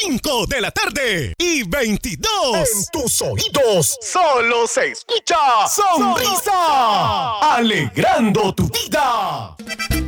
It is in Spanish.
5 de la tarde y 22. En tus oídos solo se escucha Sonrisa, alegrando tu vida.